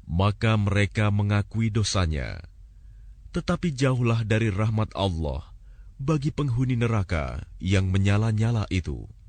maka mereka mengakui dosanya. Tetapi jauhlah dari rahmat Allah bagi penghuni neraka yang menyala-nyala itu.